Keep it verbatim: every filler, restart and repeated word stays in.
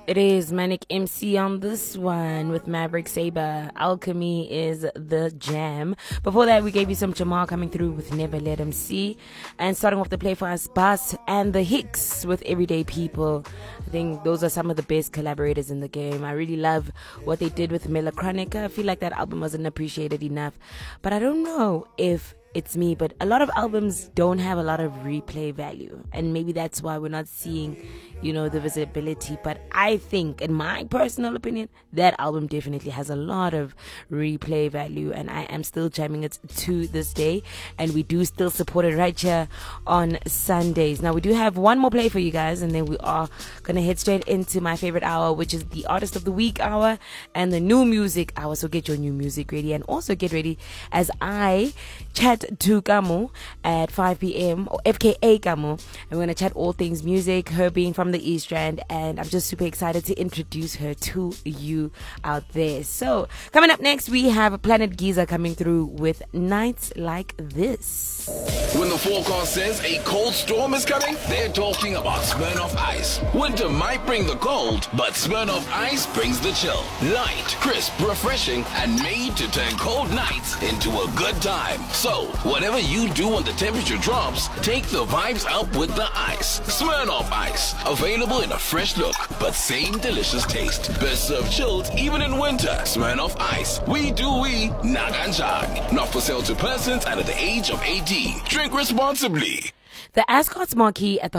It is Manic M C on this one with Maverick Sabre. Alchemy is the jam. Before that, we gave you some Jamal coming through with Never Let Him See. And starting off the play for us, Bass and the Hicks with Everyday People. I think those are some of the best collaborators in the game. I really love what they did with Melochronica. I feel like that album wasn't appreciated enough. But I don't know if it's me, but a lot of albums don't have a lot of replay value, and maybe that's why we're not seeing, you know, the visibility. But I think, in my personal opinion, that album definitely has a lot of replay value, and I am still jamming it to this day, and we do still support it right here on Sundays. Now we do have one more play for you guys, and then we are gonna head straight into my favorite hour, which is the Artist of the Week hour and the new music hour. So get your new music ready, and also get ready as I chat to Kamu at five p.m. or F K A Kamu, and we're going to chat all things music, her being from the East Rand, and I'm just super excited to introduce her to you out there. So coming up next, we have Planet Giza coming through with Nights Like This. When the forecast says a cold storm is coming, they're talking about Smirnoff Ice. Winter might bring the cold, but Smirnoff Ice brings the chill. Light, crisp, refreshing, and made to turn cold nights into a good time. So, whatever you do when the temperature drops, take the vibes up with the ice. Smirnoff Ice. Available in a fresh look, but same delicious taste. Best served chilled even in winter. Smirnoff Ice. We do we, Naganjang. Not for sale to persons under the age of eighteen. Drink responsibly. The Ascot's Marquee at the